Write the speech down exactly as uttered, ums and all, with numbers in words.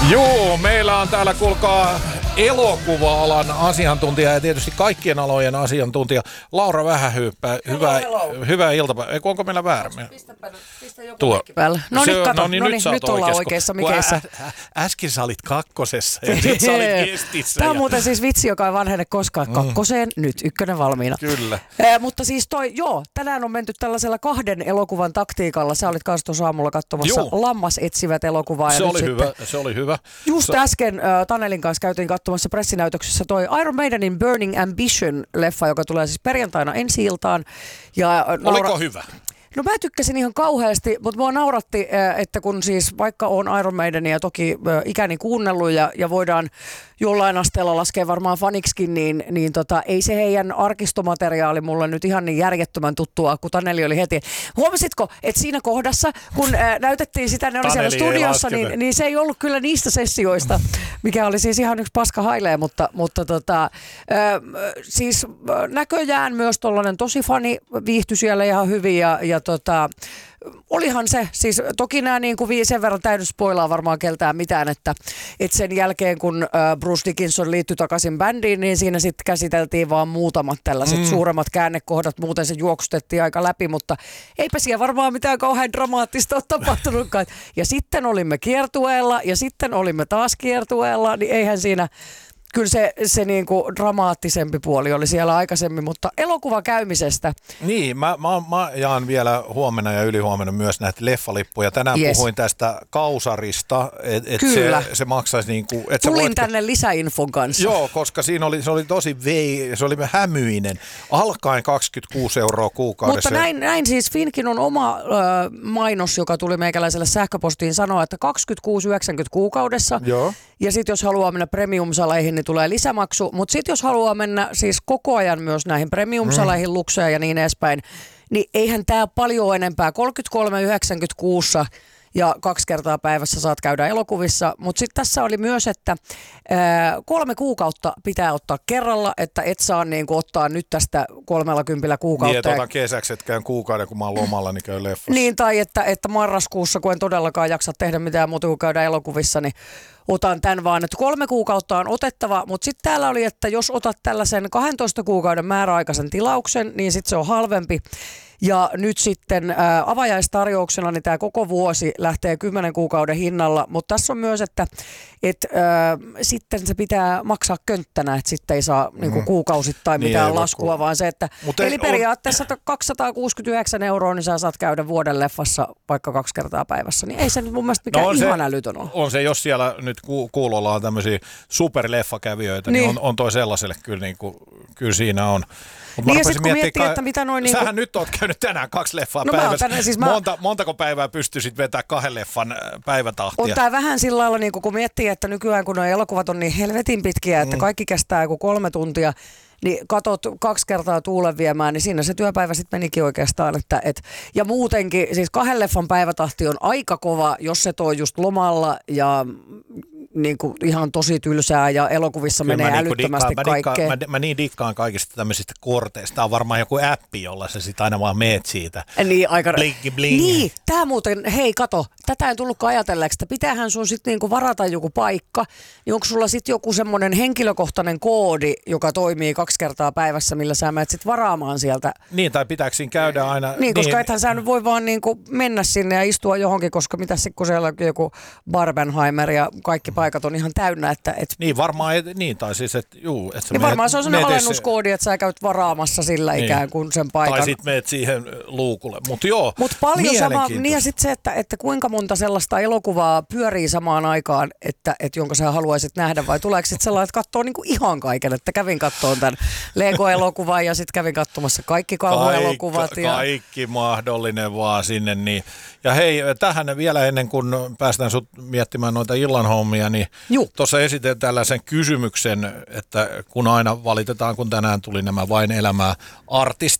Joo, meillä on täällä kuulkaa elokuva-alan asiantuntija ja tietysti kaikkien alojen asiantuntija Laura Vähähyyppä. Hyvää, hyvää iltapäivää. Onko meillä väärä? Pistäpä, pistä joku Tuo. päällä. No niin, kato. No niin, no nyt, niin, nyt ollaan oikeassa mikeissä. Ä, ä, äsken sä olit kakkosessa ja nyt sä olit kestissä. Tämä on ja... muuten siis vitsi, joka ei vanhene koskaan kakkoseen. Mm. Nyt ykkönen valmiina. Kyllä. Eh, mutta siis toi, joo, tänään on menty tällaisella kahden elokuvan taktiikalla. Sä olit kanssa tuossa aamulla katsomassa Juu. Lammas etsivät elokuvaa. Se ja oli hyvä, sitten, se oli hyvä. Just Sä... äsken äh, Tanelin kanssa käytiin katsomassa pressinäytöksessä toi Iron Maidenin Burning Ambition-leffa, joka tulee siis perjantaina ensi-iltaan. Ja, Oliko Laura... hyvä? No mä tykkäsin ihan kauheasti, mutta mua nauratti, että kun siis vaikka on Iron Maidenia toki ikäni kuunnellut ja, ja voidaan jollain asteella laskea varmaan faniksikin, niin, niin tota, ei se heidän arkistomateriaali mulle nyt ihan niin järjettömän tuttua, kun Taneli oli heti. Huomasitko, että siinä kohdassa, kun ää, näytettiin sitä, ne oli siellä studiossa, niin, niin se ei ollut kyllä niistä sessioista, mikä oli siis ihan yksi paska hailee, mutta, mutta tota, ää, siis näköjään myös tollainen tosi fani viihtyi siellä ihan hyvin ja, ja tota, olihan se, siis toki nämä niin kuin sen verran täydy spoilaa varmaan keltään mitään, että, että sen jälkeen kun äh, Bruce Dickinson liittyi takaisin bändiin, niin siinä sitten käsiteltiin vaan muutamat tällaiset mm. suuremmat käännekohdat, muuten se juoksutettiin aika läpi, mutta eipä siellä varmaan mitään kauhean dramaattista ole tapahtunutkaan. Ja sitten olimme kiertueella ja sitten olimme taas kiertueella, niin eihän siinä... Kyllä se, se niinku dramaattisempi puoli oli siellä aikaisemmin, mutta elokuva käymisestä. Niin, mä, mä, mä jaan vielä huomenna ja ylihuomenna myös näitä leffalippuja. Tänään yes. puhuin tästä Kausarista, että et se, se maksaisi niin kuin... Et Tulin voit... tänne lisäinfon kanssa. Joo, koska siinä oli, se oli tosi vei, se oli hämyinen. Alkaen kaksikymmentäkuusi euroa kuukaudessa. Mutta näin, näin siis Finkin on oma ö, mainos, joka tuli meikäläiselle sähköpostiin sanoa, että kaksikymmentäkuusi yhdeksänkymmentä kuukaudessa. Joo. Ja sitten jos haluaa mennä premium-saleihin, niin tulee lisämaksu. Mutta sitten jos haluaa mennä siis koko ajan myös näihin premium-saleihin, mm. lukseen ja niin edespäin, niin eihän tämä paljon enempää. kolmekymmentäkolme yhdeksänkymmentäkuusi ja kaksi kertaa päivässä saat käydä elokuvissa. Mutta sitten tässä oli myös, että ää, kolme kuukautta pitää ottaa kerralla, että et saa niinku ottaa nyt tästä kolmella kympillä kuukautta. Niin, että otan kesäksi, et käyn kuukauden, kun mä oon lomalla, niin käyn leffassa. Niin, tai että, että marraskuussa, kun en todellakaan jaksa tehdä mitään muuta kuin käydä elokuvissa, niin otan tämän vaan, että kolme kuukautta on otettava, mutta sitten täällä oli, että jos otat tällaisen kahdentoista kuukauden määräaikaisen tilauksen, niin sitten se on halvempi. Ja nyt sitten ää, avajaistarjouksena niin tämä koko vuosi lähtee kymmenen kuukauden hinnalla, mutta tässä on myös, että et, ää, sitten se pitää maksaa könttänä, että sitten ei saa mm. niinku, kuukausittain niin mitään laskua, ku... vaan se, että Mut eli ei, periaatteessa on... kaksisataakuusikymmentäyhdeksän euroa, niin sä saat käydä vuoden leffassa vaikka kaksi kertaa päivässä, niin ei se nyt mun mielestä mikään no ihan se, älytön ole. On se, jos siellä nyt ku, kuulolla on tämmöisiä superleffakävijöitä, niin, niin on, on toi sellaiselle kyllä, niin kuin, kyllä siinä on. Mut niin ja sitten kun miettii, ka- että mitä noin... Sähän niinku... nyt oot käynyt tänään kaksi leffaa no päivässä. Tänne, siis mä... Monta, montako päivää pystyisit vetämään kahden leffan päivätahtia? On tää vähän sillä lailla, niin kun miettii, että nykyään kun nuo elokuvat on niin helvetin pitkiä, että mm. kaikki kestää joku kolme tuntia, niin katot kaksi kertaa tuulen viemään, niin siinä se työpäivä sitten menikin oikeastaan. Että, et, ja muutenkin, siis kahden leffan päivätahti on aika kova, jos se toi just lomalla ja... Niin kuin ihan tosi tylsää ja elokuvissa kyllä menee niin älyttömästi kaikkea. Mä, mä niin dikkaan kaikista tämmöisistä korteista. Tämä on varmaan joku appi, jolla sä sit aina vaan meet siitä. Niin, aika... Blinki, bling. Niin, tää muuten, hei kato, tätä en tullutkaan ajatelleeksi, että pitäähän sun sitten niinku varata joku paikka. Niin onko sulla sitten joku semmoinen henkilökohtainen koodi, joka toimii kaksi kertaa päivässä, millä sä menet sitten varaamaan sieltä? Niin, tai pitääkö siinä käydä aina... Niin, koska niin... ethän sä nyt voi vaan niinku mennä sinne ja istua johonkin, koska mitä sitten kun siellä on joku Barbenheimer ja kaikki paikat on ihan täynnä, että... Et... Niin varmaan, et, niin tai siis, että juu... Et niin varmaan se on sellainen alennuskoodi, että sä käyt varaamassa sillä niin. ikään kuin sen paikan. Tai sitten meet siihen luukulle, mutta joo, Mutta paljon sama, niin ja sitten se, että, että kuinka monta sellaista elokuvaa pyörii samaan aikaan, että, että jonka sä haluaisit nähdä, vai tuleeko sitten sellainen, että katsoo niinku ihan kaiken, että kävin kattoon tämän Lego-elokuvan ja sitten kävin katsomassa kaikki kauhuelokuvat. Kaik, ja... Kaikki mahdollinen vaan sinne. Niin. Ja hei, tähän vielä ennen kuin päästään sut miettimään noita illan hommia, niin tuossa esitän tällaisen kysymyksen, että kun aina valitetaan, kun tänään tuli nämä Vain elämää artistit,